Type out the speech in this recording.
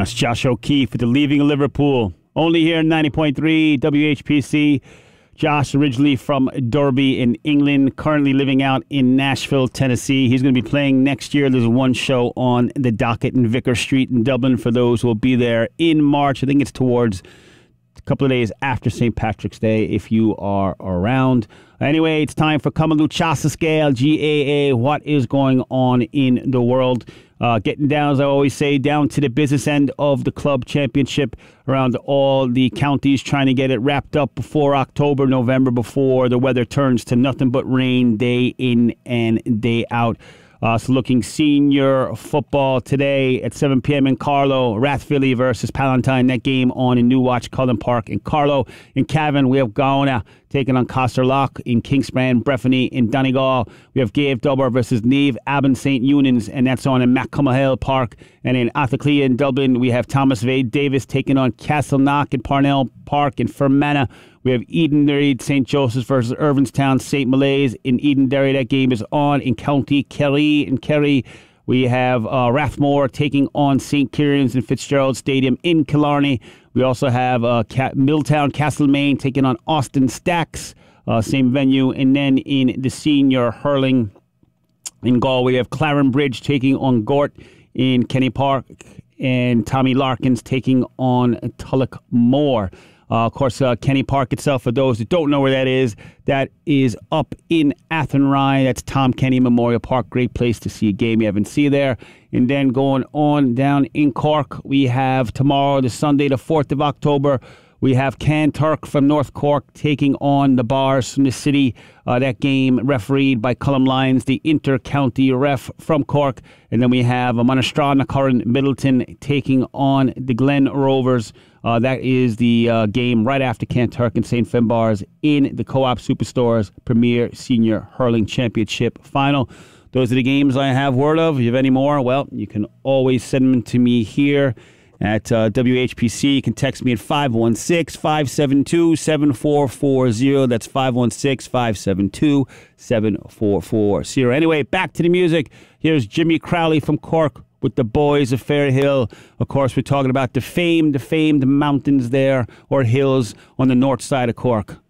That's Josh O'Keefe with the Leaving Liverpool. Only here in 90.3 WHPC. Josh, originally from Derby in England, currently living out in Nashville, Tennessee. He's going to be playing next year. There's one show on the docket in Vicar Street in Dublin for those who will be there in March. I think it's towards a couple of days after St. Patrick's Day if you are around. Anyway, it's time for Cumberland Chasa Scale, GAA. What is going on in the world? Getting down, as I always say, down to the business end of the club championship around all the counties, trying to get it wrapped up before October, November, before the weather turns to nothing but rain day in and day out. So looking senior football today at 7 p.m. in Carlow, Rathvilly versus Palatine. That game on in New Watch Cullen Park in Carlow. In Cavan, we have Gaona taking on Costerlock. In Kingspan, Breffany. In Donegal, we have Gave Dubber versus Neve Aben St. Eunans, and that's on in Maccumahill Park. And in Athaclia in Dublin, we have Thomas Vade Davis taking on Castleknock in Parnell Park. In Fermanagh, we have Edenderry St. Joseph's versus Irvinstown St. Malaise. In Edenderry, that game is on. In County Kerry, in Kerry, we have Rathmore taking on St. Kieran's in Fitzgerald Stadium. In Killarney, we also have Milltown Castlemaine taking on Austin Stacks, same venue. And then in the senior hurling in Galway, we have Clarenbridge taking on Gort in Kenny Park, and Tommy Larkins taking on Tullochmore. Of course, Kenny Park itself, for those that don't know where that is up in Athenry. That's Tom Kenny Memorial Park. Great place to see a game you haven't seen there. And then going on down in Cork, we have tomorrow, the Sunday, the 4th of October, we have Kanturk from North Cork taking on the Bars from the city. That game refereed by Cullum Lyons, the inter-county ref from Cork. And then we have Monastrana Curran Middleton taking on the Glen Rovers. That is the game right after Kanturk and St. Finbarr's in the Co-op Superstores Premier Senior Hurling Championship Final. Those are the games I have word of. If you have any more, well, you can always send them to me here at WHPC. You can text me at 516-572-7440. That's 516-572-7440. Anyway, back to the music. Here's Jimmy Crowley from Cork with the Boys of Fairhill. Of course, we're talking about the famed mountains there, or hills on the north side of Cork.